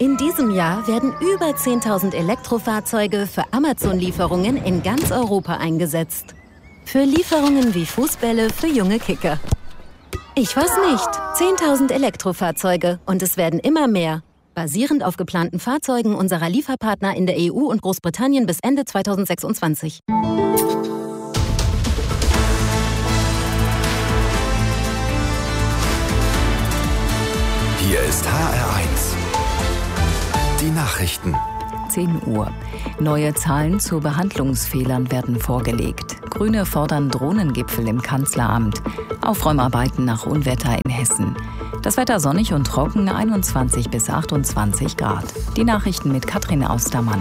In diesem Jahr werden über 10.000 Elektrofahrzeuge für Amazon-Lieferungen in ganz Europa eingesetzt. Für Lieferungen wie Fußbälle für junge Kicker. Ich weiß nicht. 10.000 Elektrofahrzeuge und es werden immer mehr. Basierend auf geplanten Fahrzeugen unserer Lieferpartner in der EU und Großbritannien bis Ende 2026. Hier ist HR1. Die Nachrichten. 10 Uhr. Neue Zahlen zu Behandlungsfehlern werden vorgelegt. Grüne fordern Drohnengipfel im Kanzleramt. Aufräumarbeiten nach Unwetter in Hessen. Das Wetter sonnig und trocken, 21 bis 28 Grad. Die Nachrichten mit Katrin Austermann.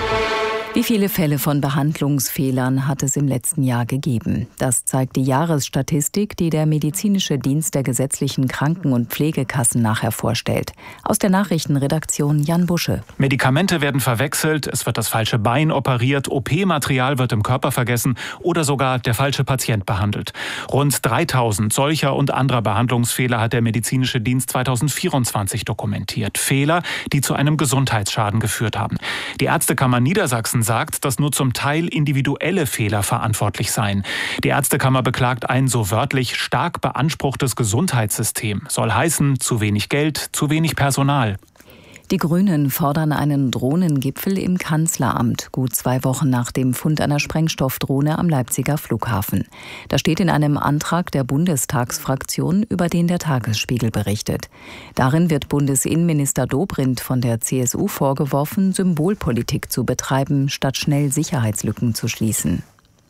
Wie viele Fälle von Behandlungsfehlern hat es im letzten Jahr gegeben? Das zeigt die Jahresstatistik, die der medizinische Dienst der gesetzlichen Kranken- und Pflegekassen nachher vorstellt. Aus der Nachrichtenredaktion Jan Busche. Medikamente werden verwechselt, es wird das falsche Bein operiert, OP-Material wird im Körper vergessen oder sogar der falsche Patient behandelt. Rund 3.000 solcher und anderer Behandlungsfehler hat der medizinische Dienst 2024 dokumentiert. Fehler, die zu einem Gesundheitsschaden geführt haben. Die Ärztekammer Niedersachsen sagt, dass nur zum Teil individuelle Fehler verantwortlich seien. Die Ärztekammer beklagt ein so wörtlich stark beanspruchtes Gesundheitssystem. Soll heißen, zu wenig Geld, zu wenig Personal. Die Grünen fordern einen Drohnengipfel im Kanzleramt, gut 2 Wochen nach dem Fund einer Sprengstoffdrohne am Leipziger Flughafen. Das steht in einem Antrag der Bundestagsfraktion, über den der Tagesspiegel berichtet. Darin wird Bundesinnenminister Dobrindt von der CSU vorgeworfen, Symbolpolitik zu betreiben, statt schnell Sicherheitslücken zu schließen.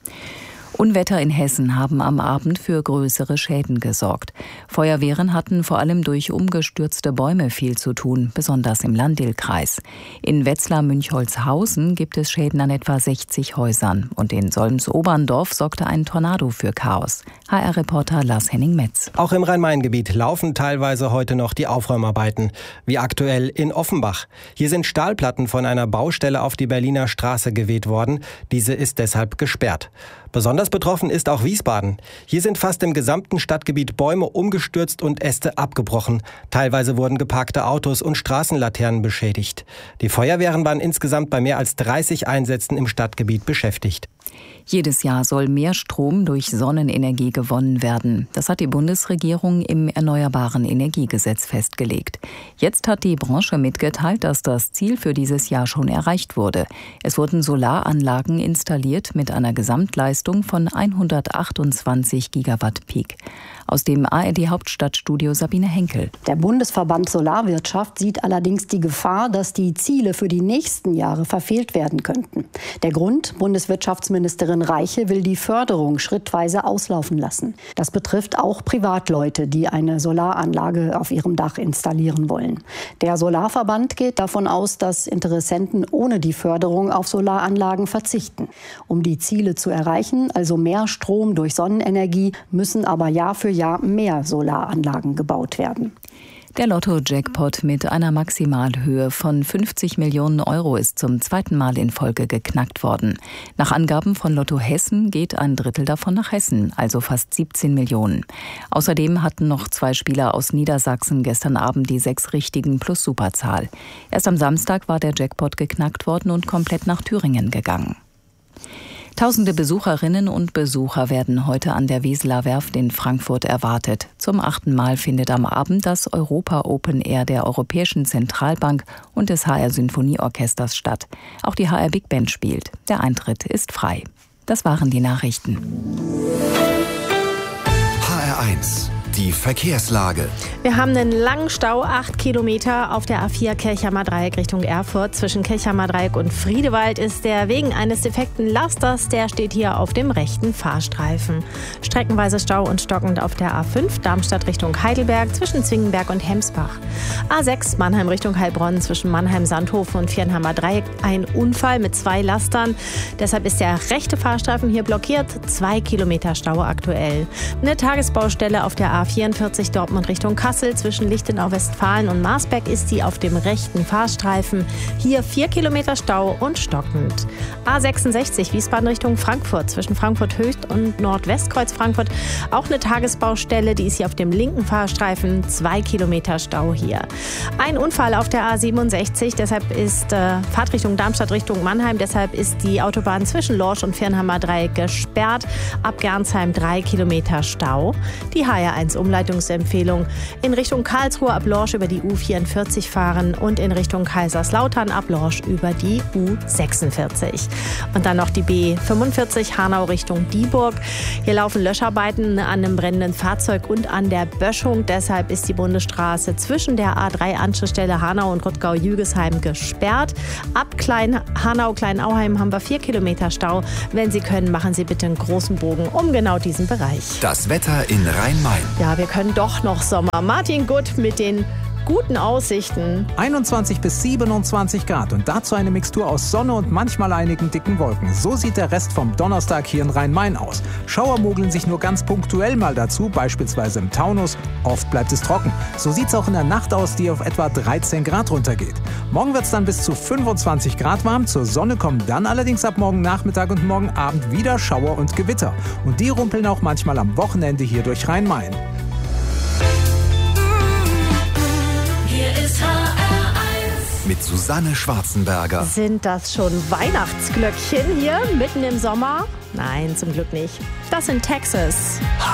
Unwetter in Hessen haben am Abend für größere Schäden gesorgt. Feuerwehren hatten vor allem durch umgestürzte Bäume viel zu tun, besonders im Landil-Kreis. In Wetzlar-Münchholzhausen gibt es Schäden an etwa 60 Häusern. Und in Solms-Oberndorf sorgte ein Tornado für Chaos. HR-Reporter Lars-Henning Metz. Auch im Rhein-Main-Gebiet laufen teilweise heute noch die Aufräumarbeiten, wie aktuell in Offenbach. Hier sind Stahlplatten von einer Baustelle auf die Berliner Straße geweht worden. Diese ist deshalb gesperrt. Besonders betroffen ist auch Wiesbaden. Hier sind fast im gesamten Stadtgebiet Bäume umgestürzt und Äste abgebrochen. Teilweise wurden geparkte Autos und Straßenlaternen beschädigt. Die Feuerwehren waren insgesamt bei mehr als 30 Einsätzen im Stadtgebiet beschäftigt. Jedes Jahr soll mehr Strom durch Sonnenenergie gewonnen werden. Das hat die Bundesregierung im Erneuerbaren Energiegesetz festgelegt. Jetzt hat die Branche mitgeteilt, dass das Ziel für dieses Jahr schon erreicht wurde. Es wurden Solaranlagen installiert mit einer Gesamtleistung von 128 Gigawatt Peak. Aus dem ARD-Hauptstadtstudio Sabine Henkel. Der Bundesverband Solarwirtschaft sieht allerdings die Gefahr, dass die Ziele für die nächsten Jahre verfehlt werden könnten. Der Grund: Bundeswirtschaftsministerin Reiche will die Förderung schrittweise auslaufen lassen. Das betrifft auch Privatleute, die eine Solaranlage auf ihrem Dach installieren wollen. Der Solarverband geht davon aus, dass Interessenten ohne die Förderung auf Solaranlagen verzichten. Um die Ziele zu erreichen, also mehr Strom durch Sonnenenergie, müssen aber Jahr für Jahr mehr Solaranlagen gebaut werden. Der Lotto-Jackpot mit einer Maximalhöhe von 50 Millionen Euro ist zum 2. Mal in Folge geknackt worden. Nach Angaben von Lotto Hessen geht ein Drittel davon nach Hessen, also fast 17 Millionen. Außerdem hatten noch 2 Spieler aus Niedersachsen gestern Abend die 6 Richtigen plus Superzahl. Erst am Samstag war der Jackpot geknackt worden und komplett nach Thüringen gegangen. Tausende Besucherinnen und Besucher werden heute an der Weseler Werft in Frankfurt erwartet. Zum 8. Mal findet am Abend das Europa Open Air der Europäischen Zentralbank und des HR Sinfonieorchesters statt. Auch die HR Big Band spielt. Der Eintritt ist frei. Das waren die Nachrichten. HR1. Die Verkehrslage. Wir haben einen langen Stau, 8 Kilometer auf der A4 Kirchheimer Dreieck Richtung Erfurt. Zwischen Kirchheimer Dreieck und Friedewald ist der wegen eines defekten Lasters, der steht hier auf dem rechten Fahrstreifen. Streckenweise Stau und stockend auf der A5 Darmstadt Richtung Heidelberg zwischen Zwingenberg und Hemsbach. A6 Mannheim Richtung Heilbronn zwischen Mannheim-Sandhofen und Viernheimer Dreieck. Ein Unfall mit 2 Lastern. Deshalb ist der rechte Fahrstreifen hier blockiert. 2 Kilometer Stau aktuell. Eine Tagesbaustelle auf der A A44 Dortmund Richtung Kassel. Zwischen Lichtenau-Westfalen und Marsberg ist sie auf dem rechten Fahrstreifen. Hier 4 Kilometer Stau und stockend. A66 Wiesbaden Richtung Frankfurt. Zwischen Frankfurt Höchst und Nordwestkreuz Frankfurt auch eine Tagesbaustelle. Die ist hier auf dem linken Fahrstreifen. 2 Kilometer Stau hier. Ein Unfall auf der A67. Deshalb ist Fahrtrichtung Darmstadt Richtung Mannheim. Deshalb ist die Autobahn zwischen Lorsch und Viernhammer Dreieck gesperrt. Ab Gernsheim 3 Kilometer Stau. Die HR1 Umleitungsempfehlung: in Richtung Karlsruhe ab Lorsch über die U44 fahren und in Richtung Kaiserslautern ab Lorsch über die U46. Und dann noch die B45 Hanau Richtung Dieburg. Hier laufen Löscharbeiten an einem brennenden Fahrzeug und an der Böschung. Deshalb ist die Bundesstraße zwischen der A3-Anschlussstelle Hanau und Rottgau-Jügesheim gesperrt. Ab Hanau-Kleinauheim haben wir 4 Kilometer Stau. Wenn Sie können, machen Sie bitte einen großen Bogen um genau diesen Bereich. Das Wetter in Rhein-Main. Ja, wir können doch noch Sommer. Martin Gutt mit den guten Aussichten. 21 bis 27 Grad und dazu eine Mixtur aus Sonne und manchmal einigen dicken Wolken. So sieht der Rest vom Donnerstag hier in Rhein-Main aus. Schauer mogeln sich nur ganz punktuell mal dazu, beispielsweise im Taunus. Oft bleibt es trocken. So sieht es auch in der Nacht aus, die auf etwa 13 Grad runtergeht. Morgen wird es dann bis zu 25 Grad warm. Zur Sonne kommen dann allerdings ab morgen Nachmittag und morgen Abend wieder Schauer und Gewitter. Und die rumpeln auch manchmal am Wochenende hier durch Rhein-Main. Mit Susanne Schwarzenberger. Sind das schon Weihnachtsglöckchen hier mitten im Sommer? Nein, zum Glück nicht. Das sind Texas.